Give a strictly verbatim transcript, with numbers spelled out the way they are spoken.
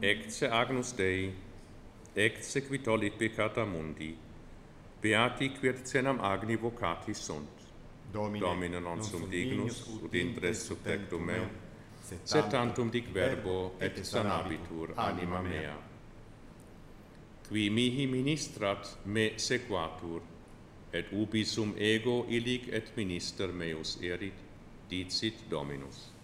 Ecce agnus Dei, ecce qui tollit peccata mundi, beati quiercenam agni vocatis sunt. Domine, Domine non sum dignus, ut intres sub tectum meum, sed tantum dic verbo et sanabitur anima mea. Qui mihi ministrat me sequatur, et ubi sum ego illic et minister meus erit, dicit Dominus.